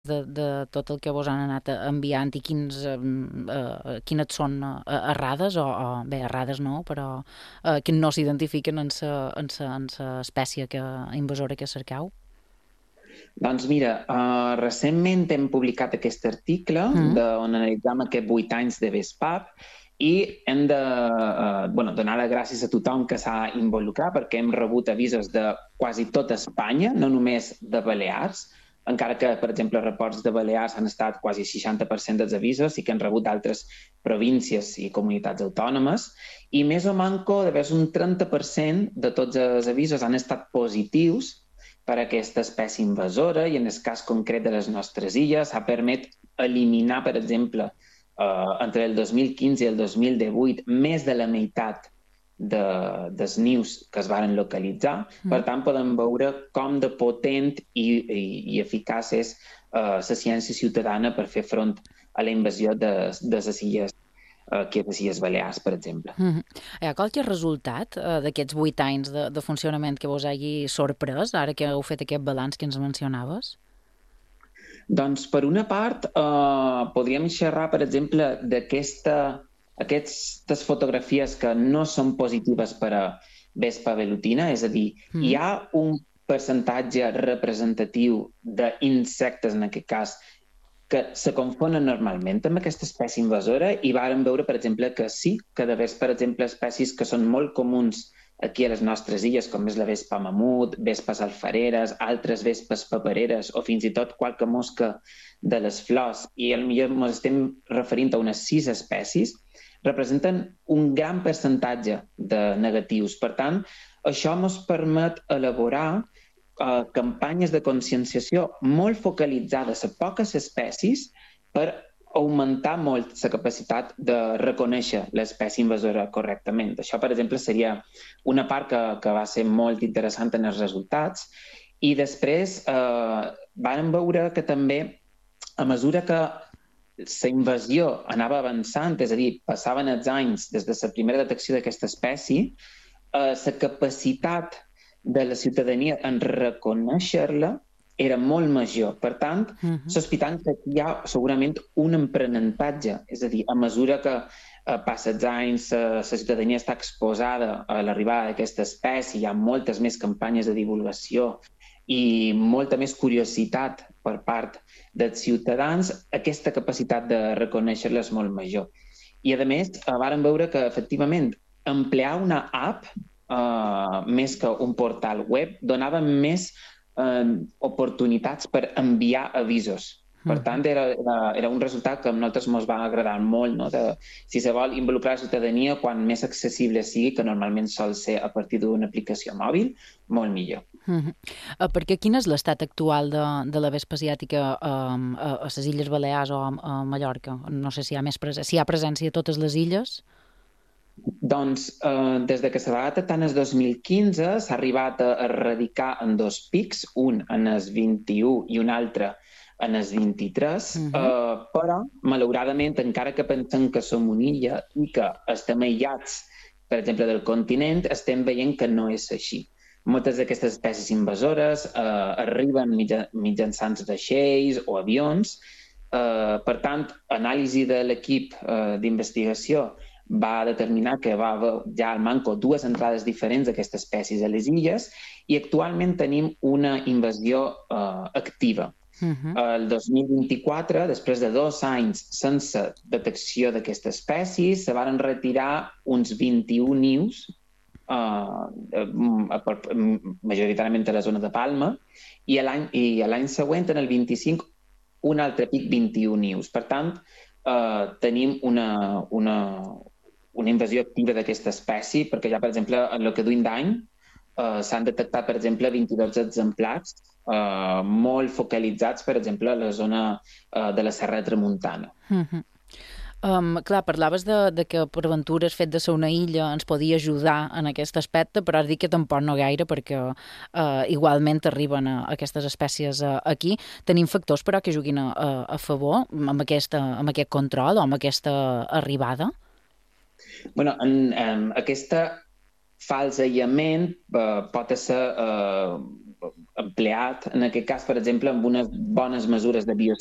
de tot el que vos han anat enviant i quines són errades, bé, errades no, però que no s'identifiquen en la espècie invasora que cercau? Doncs mira, recentment hem publicat aquest article on analitzam aquests 8 anys de VESPAP i hem de donar les gràcies a tothom que s'ha involucrat perquè hem rebut avisos de quasi tota Espanya, no només de Balears, encara que, per exemple, reports de Balears han estat quasi 60% dels avisos i que han rebut d'altres províncies i comunitats autònomes, i més o manco d'haver un 30% de tots els avisos han estat positius per a aquesta espècie invasora i en el cas concret de les nostres illes ha permès eliminar, per exemple, entre el 2015 i el 2018 més de la meitat dels nius que es varen localitzar. Per tant, podem veure com de potent i eficaç és la ciència ciutadana per fer front a la invasió de les illes aquí a les Illes Balears, per exemple. Hi ha qualque resultat d'aquests 8 anys de funcionament que vos hagi sorprès, ara que heu fet aquest balanç que ens mencionaves? Doncs, per una part, podríem xerrar, per exemple, d'aquestes fotografies que no són positives per a vespa velutina, és a dir, hi ha un percentatge representatiu d'insectes, en aquest cas, que se confonen normalment amb aquesta espècie invasora i vàrem veure, per exemple, que sí, que de vegades, per exemple, espècies que són molt comuns aquí a les nostres illes, com és la vespa mamut, vespes alfareres, altres vespes papereres o fins i tot qualque mosca de les flors, i potser ens estem referint a unes 6 espècies, representen un gran percentatge de negatius. Per tant, això ens permet elaborar campanyes de conscienciació molt focalitzades a poques espècies per augmentar molt la capacitat de reconèixer l'espècie invasora correctament. Això, per exemple, seria una part que va ser molt interessant en els resultats. I després vam veure que també, a mesura que la invasió anava avançant, és a dir, passaven els anys des de la primera detecció d'aquesta espècie, la capacitat de la ciutadania en reconèixer-la era molt major. Per tant, sospitant que hi ha segurament un aprenentatge, és a dir, a mesura que passa els anys, la ciutadania està exposada a l'arribada d'aquesta espècie, hi ha moltes més campanyes de divulgació i molta més curiositat per part dels ciutadans, aquesta capacitat de reconèixer-la és molt major. I, a més, vàrem veure que, efectivament, emplear una app més que un portal web, donava més oportunitats per enviar avisos. Per tant, era un resultat que a nosaltres ens va agradar molt, no? Si se vol involucrar la ciutadania, quan més accessible sigui, que normalment sol ser a partir d'una aplicació mòbil, molt millor. Perquè quin és l'estat actual de la vespa asiàtica a les Illes Balears o a Mallorca? No sé si hi ha presència a totes les illes? Doncs, des que se va detectar en el 2015, s'ha arribat a erradicar en 2 pics, un en el 21 i un altre en el 23, però, malauradament, encara que pensem que som una illa i que estem aïllats, per exemple, del continent, estem veient que no és així. Moltes d'aquestes espècies invasores arriben mitjançant vaixells o avions. Per tant, anàlisi de l'equip d'investigació va determinar que va haver ja al manco 2 entrades diferents d'aquestes espècies a les illes i actualment tenim una invasió activa. El 2024, després de 2 anys sense detecció d'aquesta espècie, se van retirar uns 21 nius, majoritàriament a la zona de Palma, i l'any següent, en el 25, un altre pic, 21 nius. Per tant, tenim una invasió activa d'aquesta espècie, perquè ja, per exemple, en el que duim d'any s'han detectat, per exemple, 22 exemplars molt focalitzats, per exemple, a la zona de la Serra de Tramuntana. Clar, parlaves de que per aventura el fet de ser una illa ens podia ajudar en aquest aspecte, però has dit que tampoc no gaire, perquè igualment arriben aquestes espècies aquí. Tenim factors, però, que juguin a favor amb aquest control o amb aquesta arribada? Bueno, aquesta fals aïllament pot ser empleat, en aquest cas, per exemple, amb unes bones mesures de